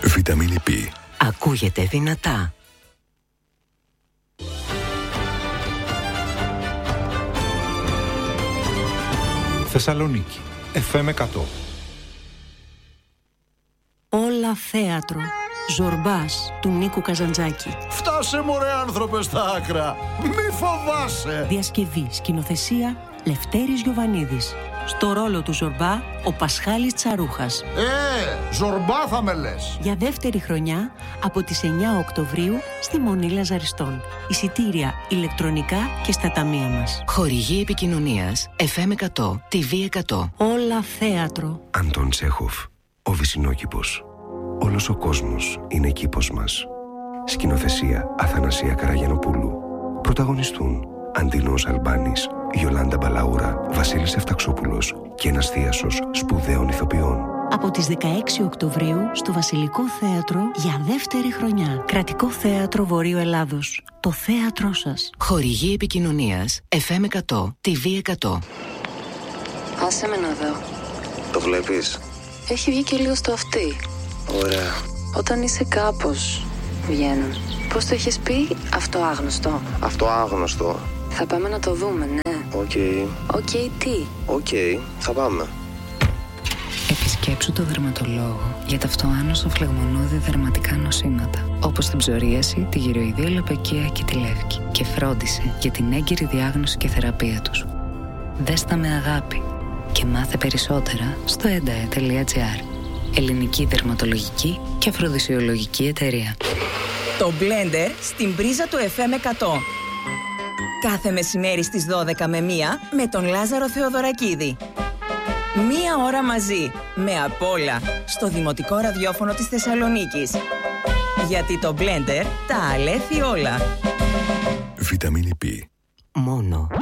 Βιταμίνη P. Ακούγεται δυνατά. Θεσσαλονίκη, FM 100. Όλα θέατρο. Ζορμπάς του Νίκου Καζαντζάκη. Φτάσε μωρέ άνθρωπε στα άκρα. Μη φοβάσαι. Διασκευή, σκηνοθεσία Λευτέρης Γιοβανίδης. Στο ρόλο του Ζορμπά ο Πασχάλης Τσαρούχας. Ζορμπά θα με λες. Για δεύτερη χρονιά από τις 9 Οκτωβρίου στη Μονή Λαζαριστών. Εισιτήρια ηλεκτρονικά και στα ταμεία μας. Χορηγή επικοινωνίας FM 100, TV 100. Όλα θέατρο. Αντών Τσέχοφ, ο Βυσσινόκηπος. Όλος ο κόσμος είναι κήπος μας. Σκηνοθεσία Αθανασία Καραγιανοπούλου. Πρωταγωνιστούν Αντινός Αλμπάνης, Γιολάντα Μπαλαούρα, Βασίλης Εφταξόπουλος και ένας θίασος σπουδαίων ηθοποιών. Από τις 16 Οκτωβρίου στο Βασιλικό Θέατρο για δεύτερη χρονιά. Κρατικό Θέατρο Βορείου Ελλάδος. Το θέατρό σας. Χορηγή επικοινωνίας FM 100, TV 100. Άσε με να δω. Το βλέπεις? Έχει βγει και λίγο στο αυτί. Ωραία. Όταν είσαι κάπως, βγαίνουν. Πώς το έχεις πει? Αυτοάγνωστο. Αυτοάγνωστο. Θα πάμε να το δούμε, ναι. Οκ. Τι? Θα πάμε. Επισκέψου το δερματολόγο για τα αυτοάνωσα φλεγμονώδη δερματικά νοσήματα, όπως την ψωρίαση, τη γυροειδία λοπεκία και τη λεύκη, και φρόντισε για την έγκυρη διάγνωση και θεραπεία τους. Δες τα με αγάπη και μάθε περισσότερα στο endae.gr. Ελληνική δερματολογική και αφροδισιολογική εταιρεία. Το Blender στην πρίζα του FM 100. Κάθε μεσημέρι στις 12 με 1 με τον Λάζαρο Θεοδωρακίδη. 1 ώρα μαζί, με απ' όλα, στο Δημοτικό Ραδιόφωνο της Θεσσαλονίκης. Γιατί το Blender τα αλέθει όλα. Βιταμίνη P. Μόνο